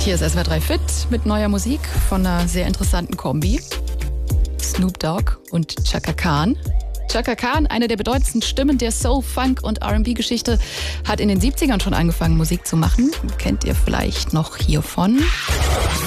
Hier ist SWR 3 Fit mit neuer Musik von einer sehr interessanten Kombi. Snoop Dogg und Chaka Khan. Chaka Khan, eine der bedeutendsten Stimmen der Soul, Funk und R&B-Geschichte, hat in den 70ern schon angefangen, Musik zu machen. Kennt ihr vielleicht noch hiervon?